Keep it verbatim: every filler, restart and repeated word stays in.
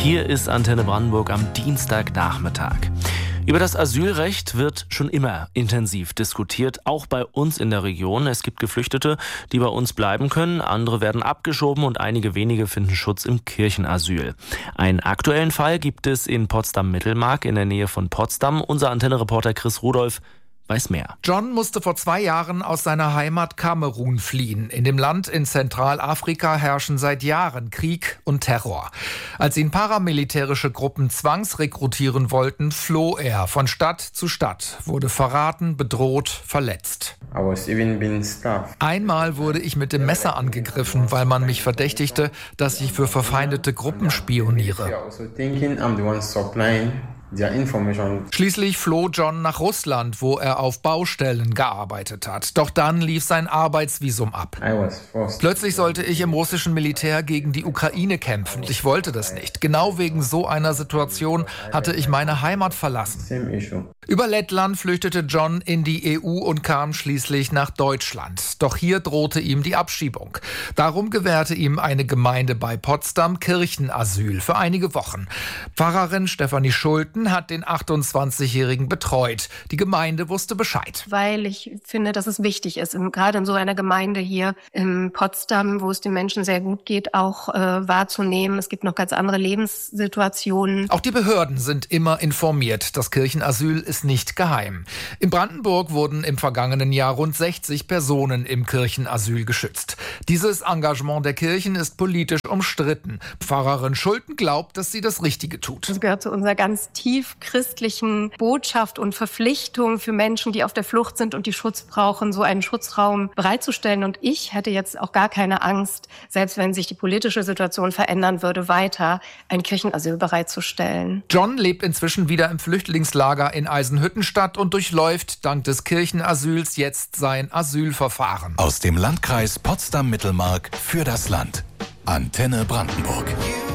Hier ist Antenne Brandenburg am Dienstagnachmittag. Über das Asylrecht wird schon immer intensiv diskutiert, auch bei uns in der Region. Es gibt Geflüchtete, die bei uns bleiben können, andere werden abgeschoben und einige wenige finden Schutz im Kirchenasyl. Einen aktuellen Fall gibt es in Potsdam-Mittelmark in der Nähe von Potsdam. Unser Antenne-Reporter Chris Rudolph weiß mehr. John musste vor zwei Jahren aus seiner Heimat Kamerun fliehen. In dem Land in Zentralafrika herrschen seit Jahren Krieg und Terror. Als ihn paramilitärische Gruppen zwangsrekrutieren wollten, floh er von Stadt zu Stadt, wurde verraten, bedroht, verletzt. Einmal wurde ich mit dem Messer angegriffen, weil man mich verdächtigte, dass ich für verfeindete Gruppen spioniere. Schließlich floh John nach Russland, wo er auf Baustellen gearbeitet hat. Doch dann lief sein Arbeitsvisum ab. Plötzlich sollte ich im russischen Militär gegen die Ukraine kämpfen. Ich wollte das nicht. Genau wegen so einer Situation hatte ich meine Heimat verlassen. Über Lettland flüchtete John in die E U und kam schließlich nach Deutschland. Doch hier drohte ihm die Abschiebung. Darum gewährte ihm eine Gemeinde bei Potsdam Kirchenasyl für einige Wochen. Pfarrerin Stefanie Schulten hat den achtundzwanzigjährigen betreut. Die Gemeinde wusste Bescheid. Weil ich finde, dass es wichtig ist, gerade in so einer Gemeinde hier in Potsdam, wo es den Menschen sehr gut geht, auch äh, wahrzunehmen. Es gibt noch ganz andere Lebenssituationen. Auch die Behörden sind immer informiert. Das Kirchenasyl ist nicht geheim. In Brandenburg wurden im vergangenen Jahr rund sechzig Personen im Kirchenasyl geschützt. Dieses Engagement der Kirchen ist politisch umstritten. Pfarrerin Schulten glaubt, dass sie das Richtige tut. Das gehört zu unserer ganz tief christlichen Botschaft und Verpflichtung für Menschen, die auf der Flucht sind und die Schutz brauchen, so einen Schutzraum bereitzustellen. Und ich hätte jetzt auch gar keine Angst, selbst wenn sich die politische Situation verändern würde, weiter ein Kirchenasyl bereitzustellen. John lebt inzwischen wieder im Flüchtlingslager in Eisenhüttenstadt und durchläuft dank des Kirchenasyls jetzt sein Asylverfahren. Aus dem Landkreis Potsdam-Mittelmark für das Land. Antenne Brandenburg.